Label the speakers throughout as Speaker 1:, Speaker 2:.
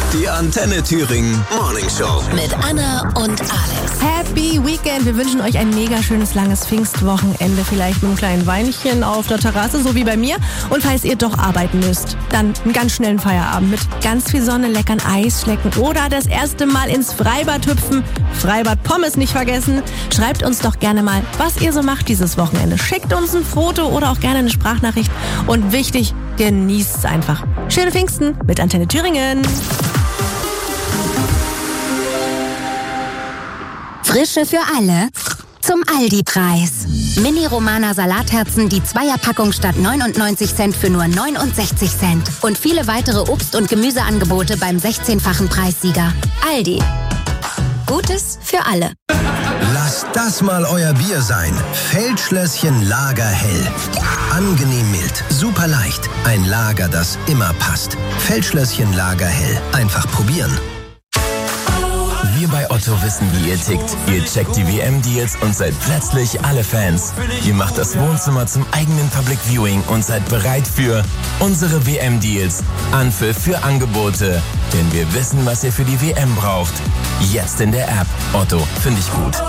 Speaker 1: Die Antenne Thüringen Morning Show.
Speaker 2: Mit Anna und Alex.
Speaker 3: Happy Weekend. Wir wünschen euch ein mega schönes, langes Pfingstwochenende. Vielleicht mit einem kleinen Weinchen auf der Terrasse, so wie bei mir. Und falls ihr doch arbeiten müsst, dann einen ganz schnellen Feierabend mit ganz viel Sonne, leckeren Eisschlecken oder das erste Mal ins Freibad hüpfen. Freibad Pommes nicht vergessen. Schreibt uns doch gerne mal, was ihr so macht dieses Wochenende. Schickt uns ein Foto oder auch gerne eine Sprachnachricht. Und wichtig, genießt es einfach. Schöne Pfingsten mit Antenne Thüringen.
Speaker 4: Frische für alle zum Aldi-Preis. Mini-Romana Salatherzen, die Zweierpackung statt 99 Cent für nur 69 Cent. Und viele weitere Obst- und Gemüseangebote beim 16-fachen Preissieger. Aldi. Gutes für alle.
Speaker 5: Lasst das mal euer Bier sein. Feldschlösschen Lagerhell. Angenehm mild, super leicht. Ein Lager, das immer passt. Feldschlösschen Lagerhell. Einfach probieren.
Speaker 6: Wir bei Otto wissen, wie ihr tickt. Ihr checkt die WM-Deals und seid plötzlich alle Fans. Ihr macht das Wohnzimmer zum eigenen Public Viewing und seid bereit für unsere WM-Deals. Anpfiff für Angebote. Denn wir wissen, was ihr für die WM braucht. Jetzt in der App. Otto, finde ich gut.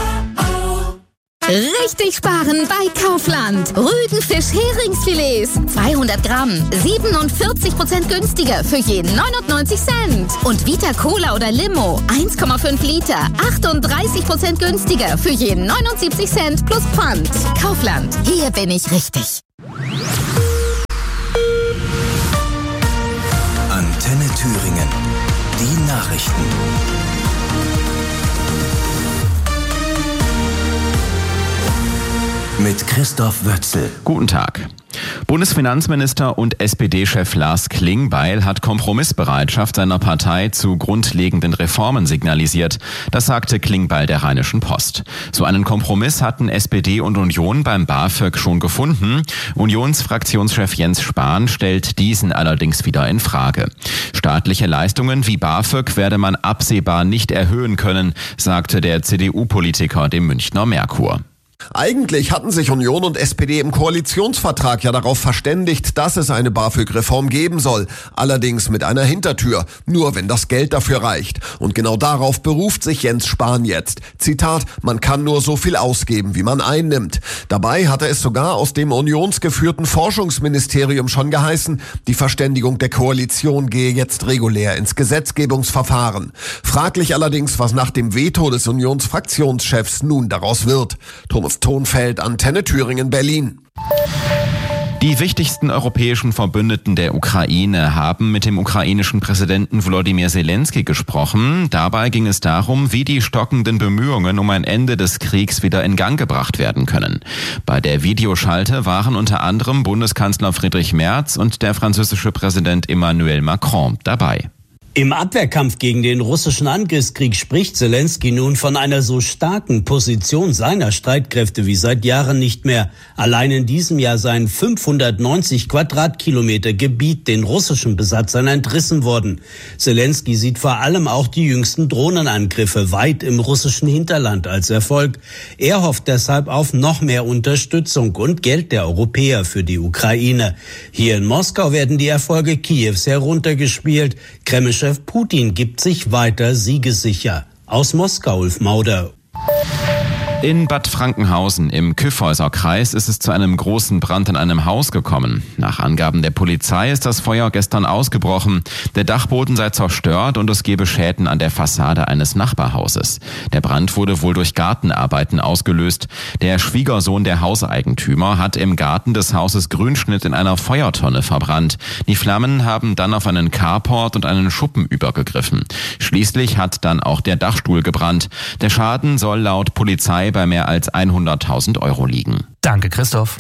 Speaker 4: Richtig sparen bei Kaufland. Rüdenfisch-Heringsfilets. 200 Gramm. 47% günstiger für jeden 99 Cent. Und Vita Cola oder Limo. 1,5 Liter. 38% günstiger für jeden 79 Cent plus Pfand. Kaufland. Hier bin ich richtig.
Speaker 5: Antenne Thüringen. Die Nachrichten. Mit Christoph Wötzel.
Speaker 7: Guten Tag. Bundesfinanzminister und SPD-Chef Lars Klingbeil hat Kompromissbereitschaft seiner Partei zu grundlegenden Reformen signalisiert. Das sagte Klingbeil der Rheinischen Post. So einen Kompromiss hatten SPD und Union beim BAföG schon gefunden. Unionsfraktionschef Jens Spahn stellt diesen allerdings wieder in Frage. Staatliche Leistungen wie BAföG werde man absehbar nicht erhöhen können, sagte der CDU-Politiker dem Münchner Merkur.
Speaker 8: Eigentlich hatten sich Union und SPD im Koalitionsvertrag ja darauf verständigt, dass es eine BAföG-Reform geben soll. Allerdings mit einer Hintertür. Nur wenn das Geld dafür reicht. Und genau darauf beruft sich Jens Spahn jetzt. Zitat, man kann nur so viel ausgeben, wie man einnimmt. Dabei hatte es sogar aus dem unionsgeführten Forschungsministerium schon geheißen, die Verständigung der Koalition gehe jetzt regulär ins Gesetzgebungsverfahren. Fraglich allerdings, was nach dem Veto des Unionsfraktionschefs nun daraus wird. Thomas Thonfeld, Antenne Thüringen, Berlin.
Speaker 7: Die wichtigsten europäischen Verbündeten der Ukraine haben mit dem ukrainischen Präsidenten Volodymyr Zelensky gesprochen. Dabei ging es darum, wie die stockenden Bemühungen um ein Ende des Kriegs wieder in Gang gebracht werden können. Bei der Videoschalte waren unter anderem Bundeskanzler Friedrich Merz und der französische Präsident Emmanuel Macron dabei.
Speaker 9: Im Abwehrkampf gegen den russischen Angriffskrieg spricht Zelensky nun von einer so starken Position seiner Streitkräfte wie seit Jahren nicht mehr. Allein in diesem Jahr seien 590 Quadratkilometer Gebiet den russischen Besatzern entrissen worden. Zelensky sieht vor allem auch die jüngsten Drohnenangriffe weit im russischen Hinterland als Erfolg. Er hofft deshalb auf noch mehr Unterstützung und Geld der Europäer für die Ukraine. Hier in Moskau werden die Erfolge Kiews heruntergespielt. Kremlchef Putin gibt sich weiter siegessicher. Aus Moskau, Ulf Mauder.
Speaker 7: In Bad Frankenhausen im Kyffhäuser Kreis ist es zu einem großen Brand in einem Haus gekommen. Nach Angaben der Polizei ist das Feuer gestern ausgebrochen. Der Dachboden sei zerstört und es gebe Schäden an der Fassade eines Nachbarhauses. Der Brand wurde wohl durch Gartenarbeiten ausgelöst. Der Schwiegersohn der Hauseigentümer hat im Garten des Hauses Grünschnitt in einer Feuertonne verbrannt. Die Flammen haben dann auf einen Carport und einen Schuppen übergegriffen. Schließlich hat dann auch der Dachstuhl gebrannt. Der Schaden soll laut Polizei bei mehr als 100.000 Euro liegen.
Speaker 10: Danke, Christoph.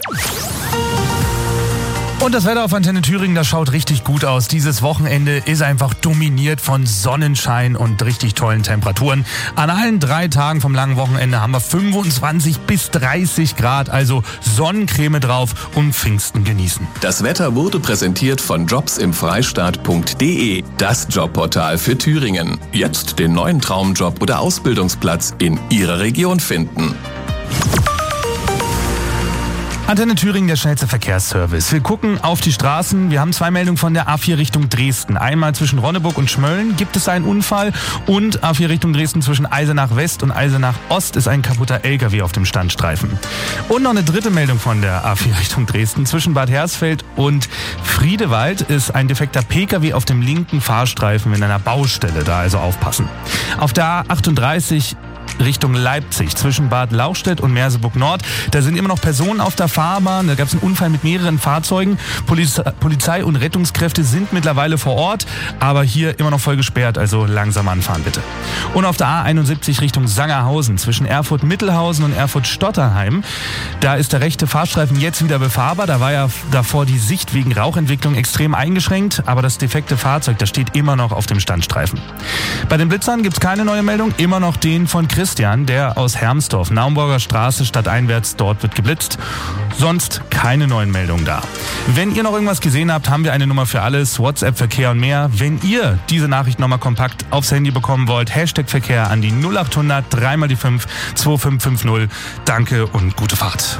Speaker 10: Und das Wetter auf Antenne Thüringen, das schaut richtig gut aus. Dieses Wochenende ist einfach dominiert von Sonnenschein und richtig tollen Temperaturen. An allen 3 Tagen vom langen Wochenende haben wir 25 bis 30 Grad, also Sonnencreme drauf und Pfingsten genießen.
Speaker 1: Das Wetter wurde präsentiert von jobsimfreistaat.de, das Jobportal für Thüringen. Jetzt den neuen Traumjob oder Ausbildungsplatz in Ihrer Region finden.
Speaker 10: Antenne Thüringen, der schnellste Verkehrsservice. Wir gucken auf die Straßen. Wir haben 2 Meldungen von der A4 Richtung Dresden. Einmal zwischen Ronneburg und Schmölln gibt es einen Unfall und A4 Richtung Dresden zwischen Eisenach West und Eisenach Ost ist ein kaputter LKW auf dem Standstreifen. Und noch eine dritte Meldung von der A4 Richtung Dresden. Zwischen Bad Hersfeld und Friedewald ist ein defekter PKW auf dem linken Fahrstreifen in einer Baustelle. Da also aufpassen. Auf der A38 Richtung Leipzig zwischen Bad Lauchstädt und Merseburg Nord. Da sind immer noch Personen auf der Fahrbahn. Da gab es einen Unfall mit mehreren Fahrzeugen. Polizei und Rettungskräfte sind mittlerweile vor Ort, aber hier immer noch voll gesperrt, also langsam anfahren bitte. Und auf der A71 Richtung Sangerhausen zwischen Erfurt-Mittelhausen und Erfurt-Stotterheim. Da ist der rechte Fahrstreifen jetzt wieder befahrbar. Da war ja davor die Sicht wegen Rauchentwicklung extrem eingeschränkt, aber das defekte Fahrzeug, das steht immer noch auf dem Standstreifen. Bei den Blitzern gibt es keine neue Meldung, immer noch den von Christian, der aus Hermsdorf, Naumburger Straße, stadteinwärts, dort wird geblitzt. Sonst keine neuen Meldungen da. Wenn ihr noch irgendwas gesehen habt, haben wir eine Nummer für alles, WhatsApp, Verkehr und mehr. Wenn ihr diese Nachricht nochmal kompakt aufs Handy bekommen wollt, Hashtag Verkehr an die 0800 3 mal die 5 2550. Danke und gute Fahrt.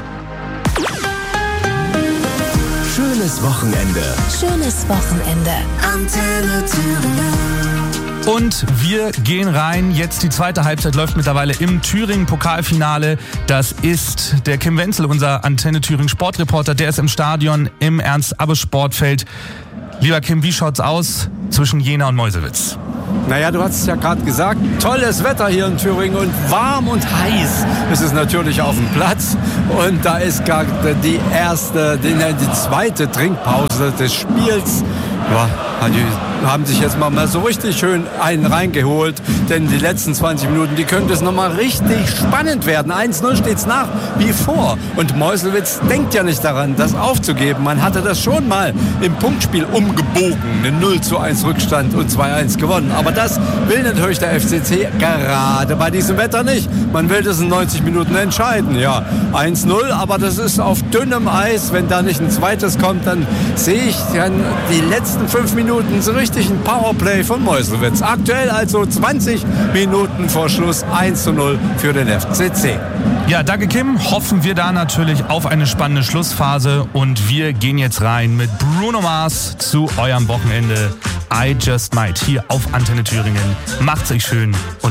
Speaker 6: Schönes Wochenende.
Speaker 2: Schönes Wochenende.
Speaker 5: Antenne Thüringen.
Speaker 10: Und wir gehen rein. Jetzt die zweite Halbzeit läuft mittlerweile im Thüringen-Pokalfinale. Das ist der Kim Wenzel, unser Antenne Thüringen Sportreporter. Der ist im Stadion im Ernst-Abbe-Sportfeld. Lieber Kim, wie schaut's aus zwischen Jena und Meuselwitz?
Speaker 11: Naja, du hast es ja gerade gesagt, tolles Wetter hier in Thüringen und warm und heiß ist es natürlich auf dem Platz. Und da ist gerade die zweite Trinkpause des Spiels. Ja, die haben sich jetzt mal so richtig schön einen reingeholt, denn die letzten 20 Minuten, die könnte es nochmal richtig spannend werden. 1-0 steht's nach wie vor und Meuselwitz denkt ja nicht daran, das aufzugeben. Man hatte das schon mal im Punktspiel umgebogen, einen 0:1 Rückstand und 2:1 gewonnen. Aber das will natürlich der FCC gerade bei diesem Wetter nicht. Man will das in 90 Minuten entscheiden. Ja, 1-0, aber das ist auf dünnem Eis. Wenn da nicht ein zweites kommt, dann sehe ich dann die letzten 5 Minuten so richtig ein Powerplay von Meuselwitz. Aktuell also 20 Minuten vor Schluss 1:0 für den FCC.
Speaker 10: Ja, danke Kim. Hoffen wir da natürlich auf eine spannende Schlussphase und wir gehen jetzt rein mit Bruno Mars zu eurem Wochenende I Just Might hier auf Antenne Thüringen. Macht's euch schön und